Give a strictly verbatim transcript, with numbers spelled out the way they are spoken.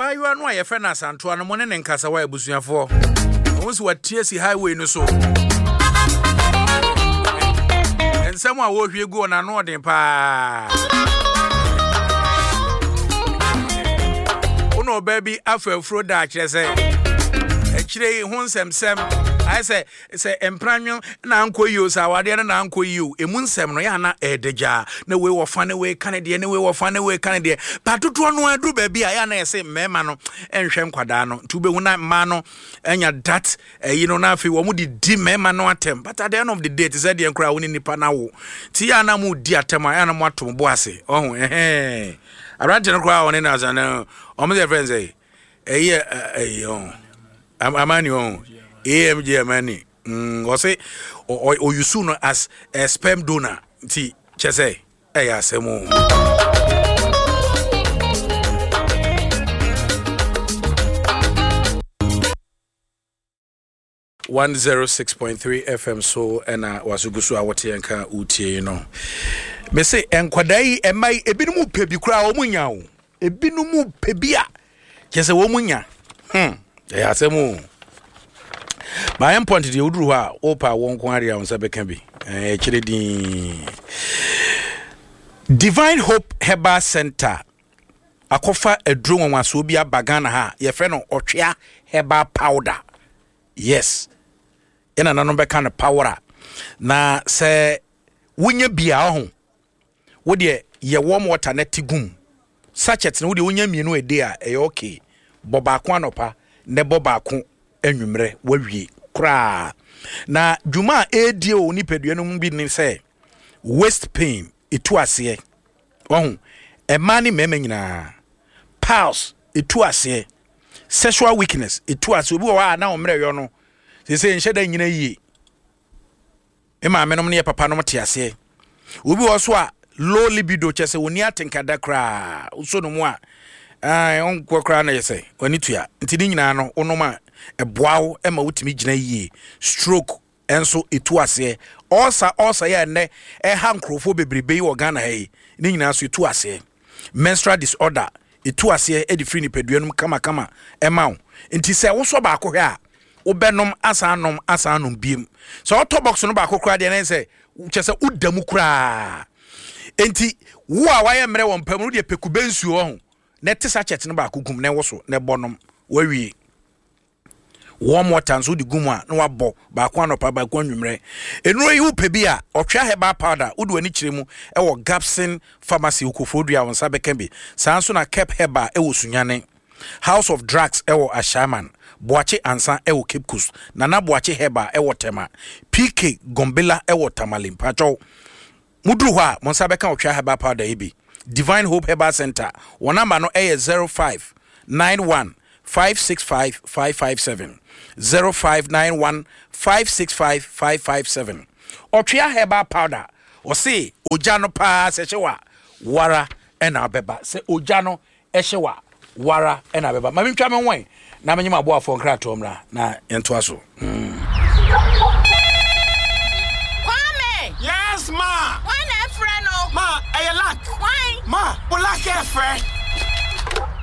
Abayiwa no ye fe na Santo no mo ne nkasa wa ebusuafo won si watie si highway no so ensem a wo hwie go na no odin pa uno baby afafro da kire se e kire hu nsemsem I say say empranyo na ankoyi o sa wade na ankoyi o emu nsem no ya na edeja na we wo fa na we kanede na we wo fa na we kanede patoto no adu ba bia ya na yese mema no enhwe nkwada no tu be hu na ma no enya that you know na afi wo mu di di mema no atem but at the end of the day it said the nkra woni nipa na wo ti ya na mu di atem ya na mu atom bo ase ohun eh arante no kra woni na azana o mo the friends eh eh eh oh amani oh A M G Amani mm o say o o you soon as a sperm donor ti chese eh ya semu one oh six point three F M so ena wasugusu awote enka utie no me say enkwadai emai ebinumu pebi kura wo munya wo ebinumu pebia chese wo munya hm eh ya semu my point the udru ha opa won ko area on sabeka bi eh kire din Divine Hope Herbal Center akofa edru nwanwaso bi abagana ha ye fe no otwea herbal powder yes ina nanon be kan powder na se wunya bia ho wo de ye warm water na tigum sachet na wo de wunya mienu ede a e okay boba ko anopa ne boba ko enwumre wawie kra na juma edie oni peduanum bi ni say waist pain etu ase ohun e mani meme nyina pulse etu ase sexual weakness etu ase obi wa na omre yo no se se nheda nyina yie e ma menom ne papa no mte ase obi wo so a low libido chese woni atenkada kra so no mu a ai on kwakra na yese wani tua ntini nyina no onoma eboawo ema wutimi gina yie stroke enso etu ase osa osa ya ne e hankrofo bebrebe wo Ghana he ni nyina so etu ase menstrual disorder etu ase e di free ni peduanum kama kama ema nti se wo so ba ko hwe a wo benom asanom asanom biem so auto box no ba ko kra de na se chese udamu kra enti wo a waye mre wo mpam no de pekubensu ho na tisa chet no ba ko gum na wo so na bonom wawie warm water so di gumwa na wabo ba kwa no pa ba kwa nwumre enuro yi upebi a otwa herbal powder udu ani kiremu e wo Gapsin Pharmacy ukofodua won sabeka bi sanso na Cape Herbal e wo Sunyane House of Drugs e wo Ashaman Boache Ansa e wo Cape Coast na na Boache Herbal e wo Tema P K Gombela e wo Tamalim pacho mudru ho a mon sabeka otwa herbal powder ibi Divine Hope Herbal Center won number no e zero five nine one five six five five five seven zero five nine one five six five five five seven Otria herbal powder o se ojano pa se chewa wara ena beba se ojano ehyewa wara ena beba mami twa me won na menyima abo afo nkra to mra na ento aso mm. Kwame yes ma why na friend no ma e lack why ma o lack e friend